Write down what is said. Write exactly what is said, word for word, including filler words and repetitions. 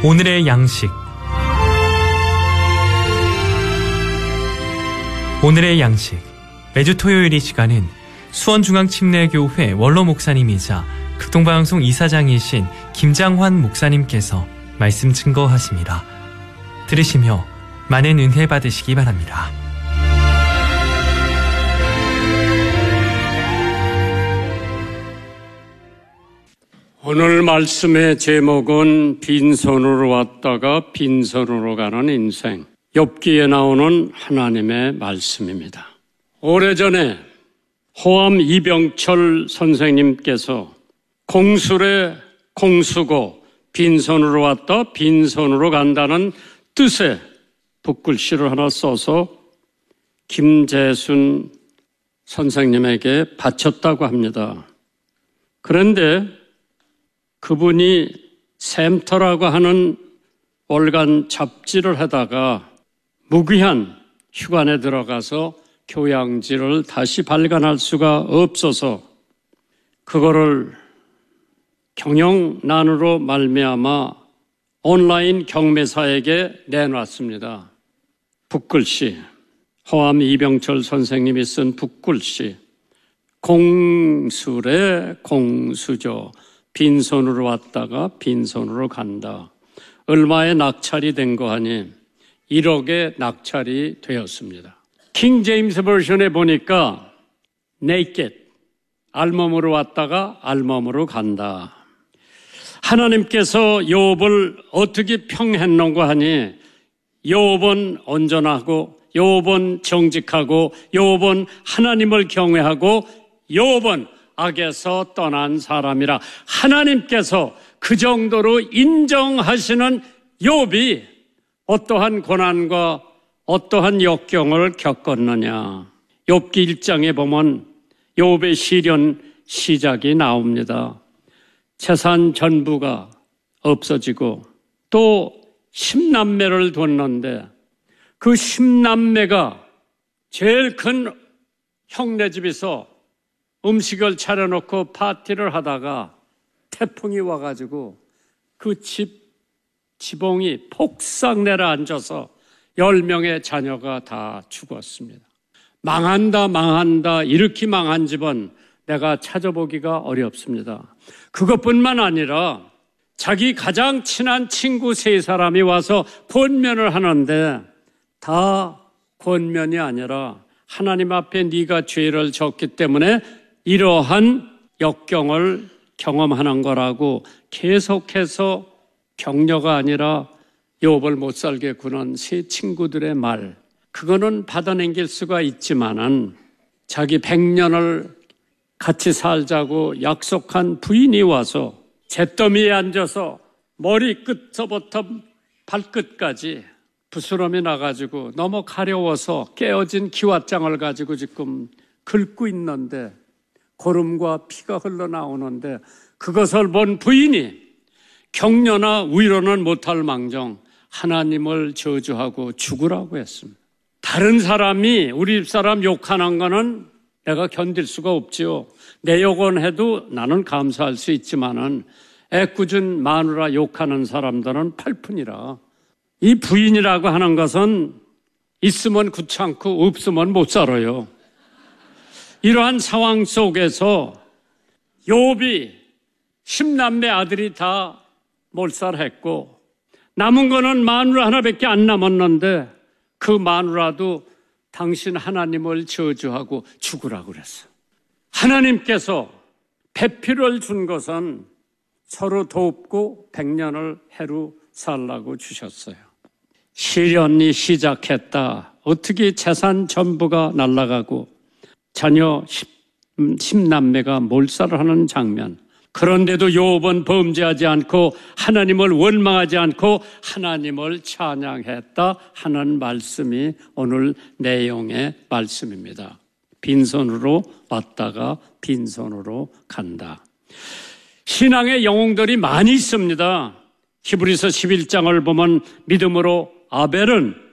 오늘의 양식. 오늘의 양식. 매주 토요일 이 시간은 수원중앙침례교회 원로 목사님이자 극동방송 이사장이신 김장환 목사님께서 말씀 증거하십니다. 들으시며 많은 은혜 받으시기 바랍니다. 오늘 말씀의 제목은 빈손으로 왔다가 빈손으로 가는 인생, 욥기에 나오는 하나님의 말씀입니다. 오래전에 호암 이병철 선생님께서 공술에 공수고 빈손으로 왔다 빈손으로 간다는 뜻의 붓글씨를 하나 써서 김재순 선생님에게 바쳤다고 합니다. 그런데 그분이 샘터라고 하는 월간 잡지를 하다가 무기한 휴관에 들어가서 교양지를 다시 발간할 수가 없어서 그거를 경영난으로 말미암아 온라인 경매사에게 내놨습니다. 붓글씨, 호암 이병철 선생님이 쓴 붓글씨, 공술의 공수죠. 빈손으로 왔다가 빈손으로 간다. 얼마에 낙찰이 된 거 하니 일억에 낙찰이 되었습니다. 킹 제임스 버전에 보니까 naked, 알몸으로 왔다가 알몸으로 간다. 하나님께서 욥을 어떻게 평했는가 하니 욥은 온전하고 욥은 정직하고 욥은 하나님을 경외하고 욥은 악에서 떠난 사람이라. 하나님께서 그 정도로 인정하시는 욥이 어떠한 고난과 어떠한 역경을 겪었느냐. 욥기 일 장에 보면 욥의 시련 시작이 나옵니다. 재산 전부가 없어지고 또 십남매를 뒀는데 그 십남매가 제일 큰 형네 집에서 음식을 차려놓고 파티를 하다가 태풍이 와가지고 그 집 지붕이 폭삭 내려앉아서 열 명의 자녀가 다 죽었습니다. 망한다 망한다 이렇게 망한 집은 내가 찾아보기가 어렵습니다. 그것뿐만 아니라 자기 가장 친한 친구 세 사람이 와서 권면을 하는데 다 권면이 아니라 하나님 앞에 네가 죄를 졌기 때문에 이러한 역경을 경험하는 거라고 계속해서 격려가 아니라 욥을 못 살게 구는 세 친구들의 말, 그거는 받아넘길 수가 있지만은 자기 백 년을 같이 살자고 약속한 부인이 와서 잿더미에 앉아서 머리끝서부터 발끝까지 부스럼이 나가지고 너무 가려워서 깨어진 기왓장을 가지고 지금 긁고 있는데 고름과 피가 흘러나오는데 그것을 본 부인이 격려나 위로는 못할 망정 하나님을 저주하고 죽으라고 했습니다. 다른 사람이 우리 집사람 욕하는 거는 내가 견딜 수가 없지요. 내 욕은 해도 나는 감사할 수 있지만은 애꿎은 마누라 욕하는 사람들은 팔푼이라. 이 부인이라고 하는 것은 있으면 귀찮고 없으면 못 살아요. 이러한 상황 속에서 욥이 십남매 아들이 다 몰살했고 남은 거는 마누라 하나밖에 안 남았는데 그 마누라도 당신 하나님을 저주하고 죽으라고 그랬어. 하나님께서 배필을 준 것은 서로 돕고 백년을 해로 살라고 주셨어요. 시련이 시작했다. 어떻게 재산 전부가 날아가고 자녀 십남매가 몰살을 하는 장면. 그런데도 욥은 범죄하지 않고 하나님을 원망하지 않고 하나님을 찬양했다 하는 말씀이 오늘 내용의 말씀입니다. 빈손으로 왔다가 빈손으로 간다. 신앙의 영웅들이 많이 있습니다. 히브리서 십일 장을 보면 믿음으로 아벨은